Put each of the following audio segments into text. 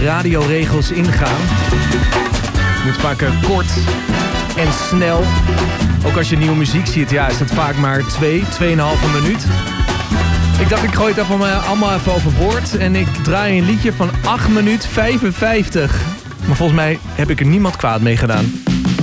radioregels ingaan. Het moet vaak kort en snel. Ook als je nieuwe muziek ziet, ja, is dat vaak maar 2,5 minuut. Ik dacht, ik gooi het allemaal even overboord. En ik draai een liedje van 8 minuten 55. Maar volgens mij heb ik er niemand kwaad mee gedaan.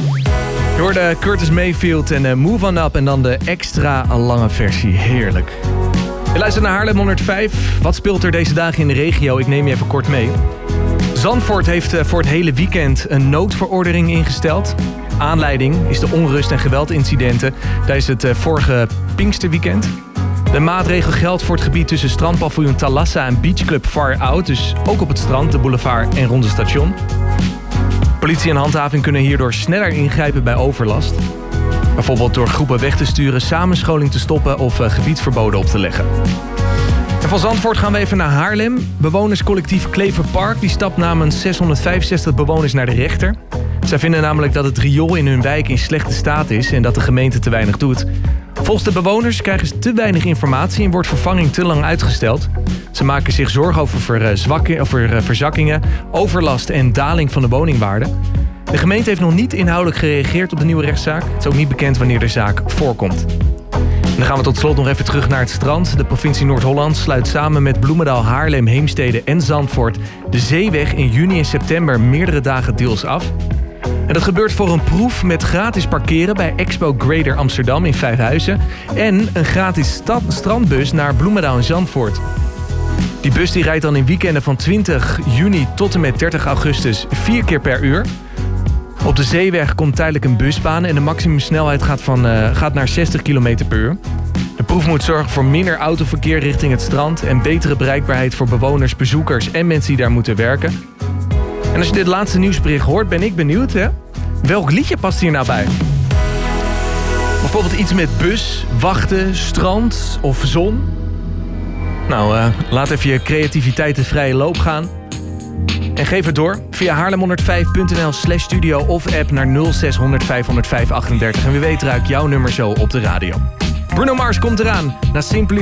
Je hoorde Curtis Mayfield en Move On Up en dan de extra lange versie. Heerlijk. Je luistert naar Haarlem 105. Wat speelt er deze dagen in de regio? Ik neem je even kort mee. Zandvoort heeft voor het hele weekend een noodverordening ingesteld. Aanleiding is de onrust en geweldincidenten tijdens het vorige Pinksterweekend. De maatregel geldt voor het gebied tussen strandpaviljoen Thalassa en beachclub Far Out. Dus ook op het strand, de boulevard en rond het station. Politie en handhaving kunnen hierdoor sneller ingrijpen bij overlast. Bijvoorbeeld door groepen weg te sturen, samenscholing te stoppen of gebiedsverboden op te leggen. En van Zandvoort gaan we even naar Haarlem. Bewonerscollectief Kleverpark die stapt namens 665 bewoners naar de rechter. Zij vinden namelijk dat het riool in hun wijk in slechte staat is en dat de gemeente te weinig doet. Volgens de bewoners krijgen ze te weinig informatie en wordt vervanging te lang uitgesteld. Ze maken zich zorgen over verzakkingen, overlast en daling van de woningwaarde. De gemeente heeft nog niet inhoudelijk gereageerd op de nieuwe rechtszaak. Het is ook niet bekend wanneer de zaak voorkomt. En dan gaan we tot slot nog even terug naar het strand. De provincie Noord-Holland sluit samen met Bloemendaal, Haarlem, Heemstede en Zandvoort de zeeweg in juni en september meerdere dagen deels af. En dat gebeurt voor een proef met gratis parkeren bij Expo Greater Amsterdam in Vijfhuizen en een gratis strandbus naar Bloemendaal en Zandvoort. Die bus die rijdt dan in weekenden van 20 juni tot en met 30 augustus 4 keer per uur. Op de zeeweg komt tijdelijk een busbaan en de maximumsnelheid gaat naar 60 km per uur. De proef moet zorgen voor minder autoverkeer richting het strand en betere bereikbaarheid voor bewoners, bezoekers en mensen die daar moeten werken. En als je dit laatste nieuwsbericht hoort, ben ik benieuwd, hè? Welk liedje past hier nou bij? Bijvoorbeeld iets met bus, wachten, strand of zon? Nou, laat even je creativiteit de vrije loop gaan. En geef het door via haarlem105.nl/studio of app naar 0600 505 38. En wie weet ruik jouw nummer zo op de radio. Bruno Mars komt eraan. Na Simply